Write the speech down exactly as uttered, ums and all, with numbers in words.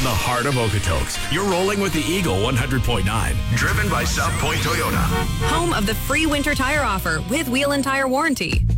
From the heart of Okotoks, you're rolling with the Eagle one hundred point nine. Driven by South Point Toyota. Home of the free winter tire offer with wheel and tire warranty.